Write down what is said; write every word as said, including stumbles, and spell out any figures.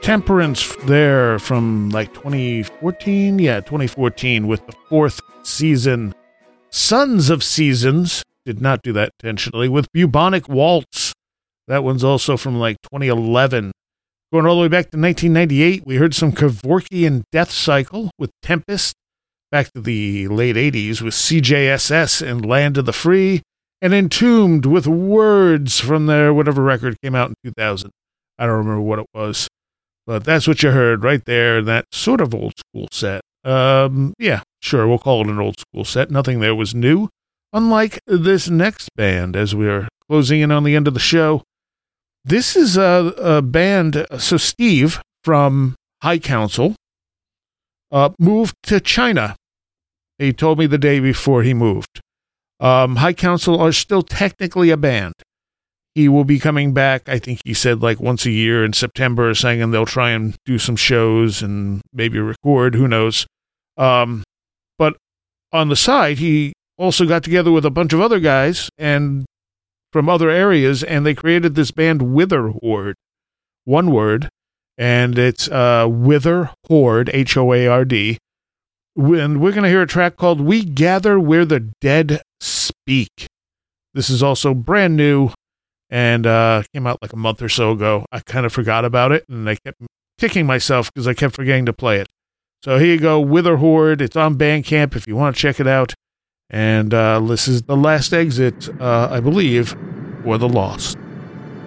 Temperance there from like twenty fourteen. Yeah, twenty fourteen with the fourth season. Sons of Seasons, did not do that intentionally, with Bubonic Waltz. That one's also from like twenty eleven. Going all the way back to nineteen ninety-eight, we heard some Kevorkian Death Cycle with Tempest. Back to the late eighties with C J S S and Land of the Free. And Entombed with Words from their whatever record came out in two thousand. I don't remember what it was. But that's what you heard right there in that sort of old school set. Um, yeah, sure, we'll call it an old school set. Nothing there was new. Unlike this next band, as we're closing in on the end of the show. This is a, a band, so Steve from High Council uh, moved to China. He told me the day before he moved. Um, High Council are still technically a band. He will be coming back, I think he said, like once a year in September or something, and they'll try and do some shows and maybe record, who knows. Um, but on the side, he also got together with a bunch of other guys and from other areas, and they created this band Wither Horde. One word, and it's uh, Wither Horde, H O A R D. And we're going to hear a track called We Gather Where the Dead Speak. This is also brand new and uh, came out like a month or so ago. I kind of forgot about it, and I kept kicking myself because I kept forgetting to play it. So here you go, Wither Horde. It's on Bandcamp if you want to check it out. And uh, this is the last exit, uh, I believe, for The Lost.